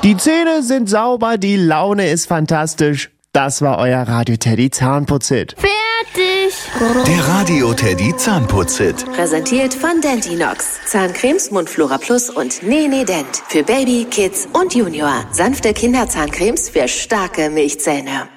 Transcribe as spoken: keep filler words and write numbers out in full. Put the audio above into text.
Die Zähne sind sauber, die Laune ist fantastisch. Das war euer Radio Teddy Zahnputz-Hit. Fertig! Der Radio Teddy Zahnputz-Hit. Präsentiert von Dentinox. Zahncremes, Mundflora Plus und Nene Dent. Für Baby, Kids und Junior. Sanfte Kinderzahncremes für starke Milchzähne.